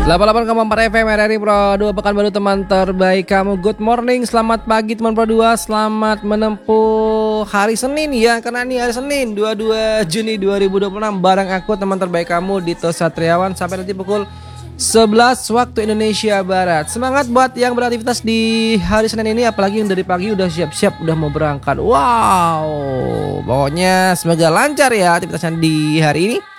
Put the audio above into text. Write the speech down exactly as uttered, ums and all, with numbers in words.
delapan puluh delapan koma empat F M R R I Pro dua Pekanbaru, teman terbaik kamu. Good morning, selamat pagi teman Pro dua. Selamat menempuh hari Senin ya, karena ini hari Senin dua puluh dua Juni dua ribu dua puluh enam. Bareng aku teman terbaik kamu Dito Satriawan sampai nanti pukul sebelas waktu Indonesia Barat. Semangat buat yang beraktivitas di hari Senin ini, apalagi yang dari pagi udah siap-siap udah mau berangkat. Wow, pokoknya semoga lancar ya aktivitasnya di hari ini.